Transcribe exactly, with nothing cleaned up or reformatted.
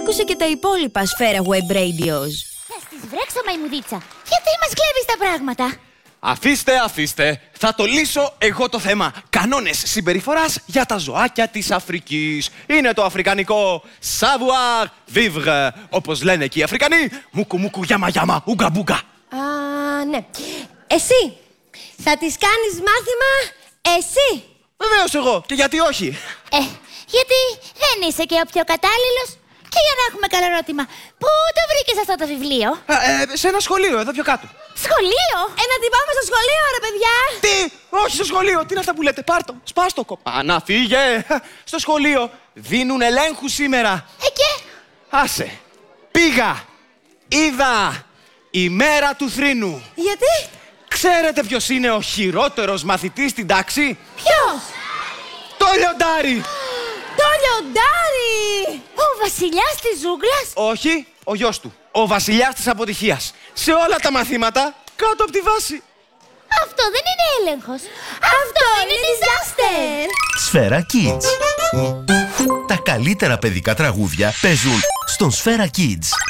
άκουσε και τα υπόλοιπα Σφαίρα Web Radios. Θα στις βρέξω, μαϊμουδίτσα. Γιατί μας κλέβεις τα πράγματα? Αφήστε, αφήστε. Θα το λύσω εγώ το θέμα. Κανόνες συμπεριφοράς για τα ζωάκια της Αφρικής. Είναι το αφρικανικό savoir vivre. Όπως λένε και οι Αφρικανοί, μουκου μουκου γιάμα γιάμα, ουγκα μπούγκα. Α, ναι. Εσύ, θα τις κάνεις μάθημα εσύ? Βεβαίως εγώ. Και γιατί όχι? Ε, γιατί δεν είσαι και ο πιο κατάλληλος. Και για να έχουμε καλό ερώτημα, πού το βρήκες αυτό το βιβλίο? Α, ε, σε ένα σχολείο, εδώ πιο κάτω. Σχολείο? Ε, να την πάμε στο σχολείο, ρε παιδιά! Τι! Όχι στο σχολείο! Τι είναι αυτά που λέτε? Πάρτο! Σπάστο! Κοπά! Να φύγε! Στο σχολείο δίνουν ελέγχου σήμερα. Ε, και? Άσε! Πήγα! Είδα! Η μέρα του θρήνου. Γιατί? Ξέρετε ποιος είναι ο χειρότερος μαθητής στην τάξη? Ποιος? Το λιοντάρι! Το λιοντάρι! Ο βασιλιάς της ζούγκλας? Όχι, ο γιος του. Ο βασιλιάς της αποτυχίας. Σε όλα τα μαθήματα κάτω από τη βάση. Αυτό δεν είναι έλεγχος. Αυτό είναι disaster. Σφαίρα Kids. Τα καλύτερα παιδικά τραγούδια παίζουν στον Σφαίρα Kids.